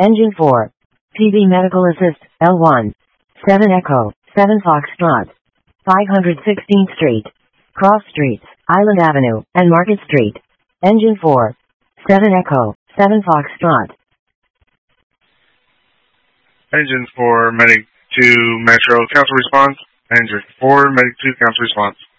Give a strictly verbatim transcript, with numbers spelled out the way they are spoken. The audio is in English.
Engine four. P B Medical Assist, L one. seven Echo, seven Foxtrot. five hundred sixteenth Street. Cross Streets, Island Avenue, and Market Street. Engine four. seven Echo, seven Foxtrot. Engine four, Medic two, Metro, council response. Engine four, Medic two, council response.